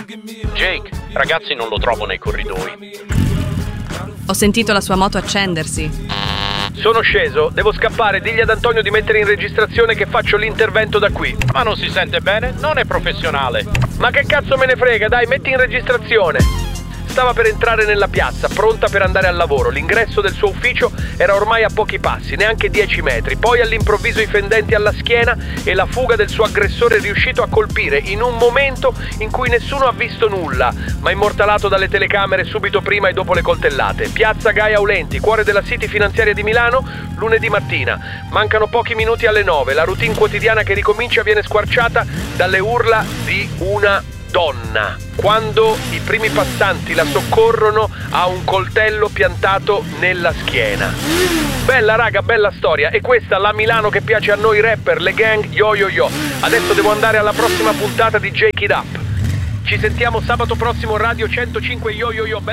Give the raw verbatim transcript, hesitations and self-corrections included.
Jake, ragazzi, non lo trovo nei corridoi. Ho sentito la sua moto accendersi. Sono sceso, devo scappare, digli ad Antonio di mettere in registrazione che faccio l'intervento da qui. Ma non si sente bene? Non è professionale. Ma che cazzo me ne frega, dai, metti in registrazione. Stava per entrare nella piazza, pronta per andare al lavoro. L'ingresso del suo ufficio era ormai a pochi passi, neanche dieci metri. Poi all'improvviso i fendenti alla schiena e la fuga del suo aggressore riuscito a colpire in un momento in cui nessuno ha visto nulla, ma immortalato dalle telecamere subito prima e dopo le coltellate. Piazza Gaia Aulenti, cuore della City finanziaria di Milano, lunedì mattina. Mancano pochi minuti alle nove. La routine quotidiana che ricomincia viene squarciata dalle urla di una donna, quando i primi passanti la soccorrono a un coltello piantato nella schiena. Bella raga, bella storia. E questa la Milano che piace a noi rapper, le gang, yo yo yo. Adesso devo andare alla prossima puntata di Jake It Up. Ci sentiamo sabato prossimo, Radio centocinque, yo yo yo.